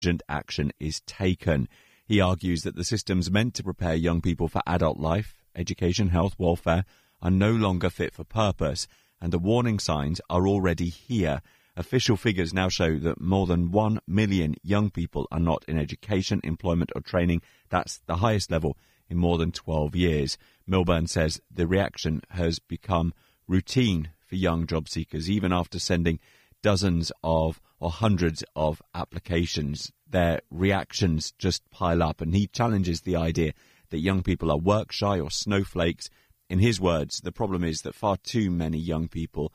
urgent action is taken. He argues that the systems meant to prepare young people for adult life, education, health, welfare, are no longer fit for purpose, and the warning signs are already here. Official figures now show that more than 1 million young people are not in education, employment or training. That's the highest level in more than 12 years. Milburn says the reaction has become routine for young job seekers, even after sending dozens of or hundreds of applications. Their reactions just pile up, and he challenges the idea that young people are work shy or snowflakes. In his words, the problem is that for far too many young people,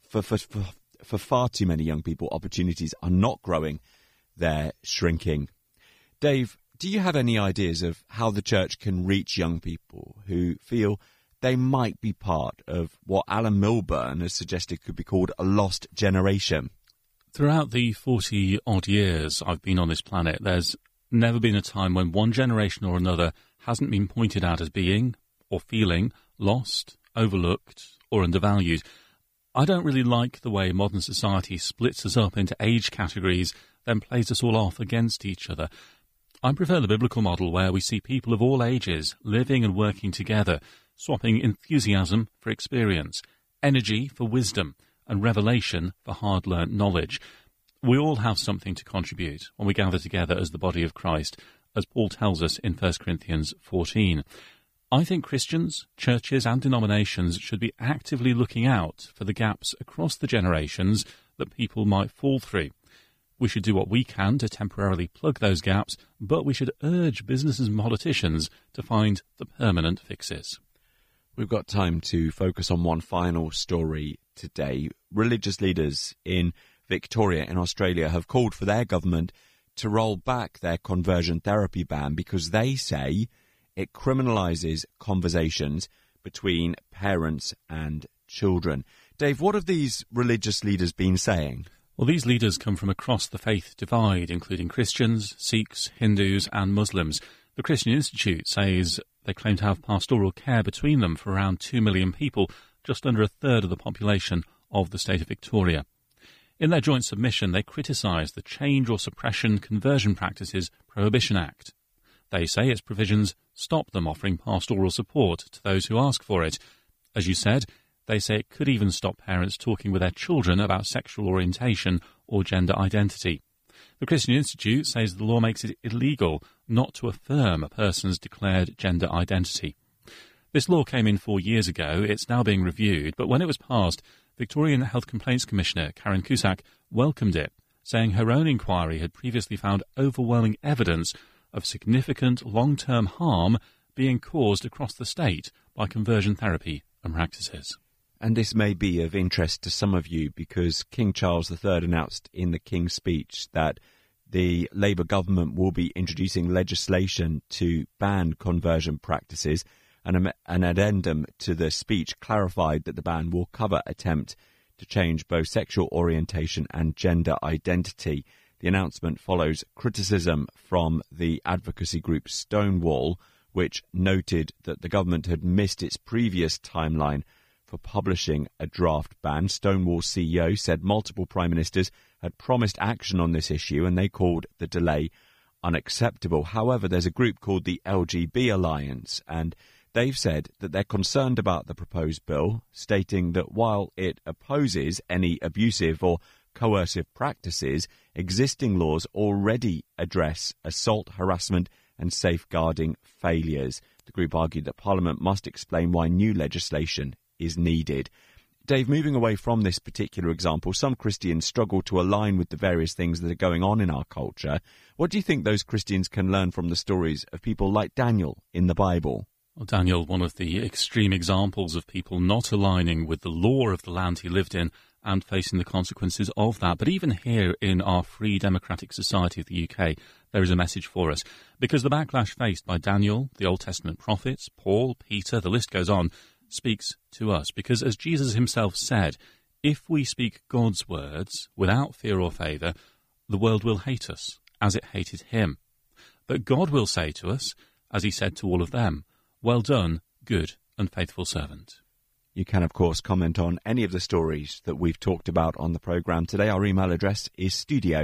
opportunities are not growing, they're shrinking. Dave, do you have any ideas of how the church can reach young people who feel they might be part of what Alan Milburn has suggested could be called a lost generation? Throughout the 40-odd years I've been on this planet, there's never been a time when one generation or another hasn't been pointed out as being or feeling lost, overlooked, or undervalued. I don't really like the way modern society splits us up into age categories, then plays us all off against each other. I prefer the biblical model where we see people of all ages living and working together, swapping enthusiasm for experience, energy for wisdom, and revelation for hard-learnt knowledge. We all have something to contribute when we gather together as the body of Christ, as Paul tells us in 1 Corinthians 14. I think Christians, churches and denominations should be actively looking out for the gaps across the generations that people might fall through. We should do what we can to temporarily plug those gaps, but we should urge businesses and politicians to find the permanent fixes. We've got time to focus on one final story today. Religious leaders in Victoria in Australia have called for their government to roll back their conversion therapy ban because they say it criminalises conversations between parents and children. Dave, what have these religious leaders been saying? Well, these leaders come from across the faith divide, including Christians, Sikhs, Hindus and Muslims. The Christian Institute says they claim to have pastoral care between them for around 2 million people, just under a third of the population of the state of Victoria. In their joint submission, they criticise the Change or Suppression Conversion Practices Prohibition Act. They say its provisions stop them offering pastoral support to those who ask for it. As you said, they say it could even stop parents talking with their children about sexual orientation or gender identity. The Christian Institute says the law makes it illegal not to affirm a person's declared gender identity. This law came in 4 years ago. It's now being reviewed, but when it was passed, Victorian Health Complaints Commissioner Karen Cusack welcomed it, saying her own inquiry had previously found overwhelming evidence of significant long-term harm being caused across the state by conversion therapy and practices. And this may be of interest to some of you because King Charles III announced in the King's Speech that the Labour government will be introducing legislation to ban conversion practices. An addendum to the speech clarified that the ban will cover attempt to change both sexual orientation and gender identity. The announcement follows criticism from the advocacy group Stonewall, which noted that the government had missed its previous timeline for publishing a draft ban. Stonewall's CEO said multiple prime ministers had promised action on this issue and they called the delay unacceptable. However, there's a group called the LGB Alliance and they've said that they're concerned about the proposed bill, stating that while it opposes any abusive or coercive practices, existing laws already address assault, harassment and safeguarding failures. The group argued that Parliament must explain why new legislation is needed. Dave, moving away from this particular example, some Christians struggle to align with the various things that are going on in our culture. What do you think those Christians can learn from the stories of people like Daniel in the Bible? Well, Daniel, one of the extreme examples of people not aligning with the law of the land he lived in and facing the consequences of that. But even here in our free democratic society of the UK, there is a message for us. Because the backlash faced by Daniel, the Old Testament prophets, Paul, Peter, the list goes on, speaks to us. Because as Jesus himself said, if we speak God's words without fear or favour, the world will hate us as it hated him. But God will say to us, as he said to all of them, well done, good and faithful servant. You can, of course, comment on any of the stories that we've talked about on the programme today. Our email address is studio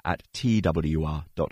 twr@twr.org.uk.